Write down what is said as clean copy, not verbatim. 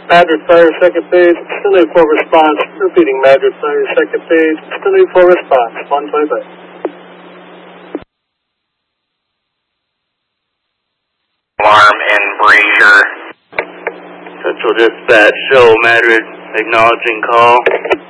Madrid Fire, second page, still need for response. Repeating, Madrid Fire, second page, still need for response. 155. Alarm in Brazier. Central Dispatch, show Madrid acknowledging call.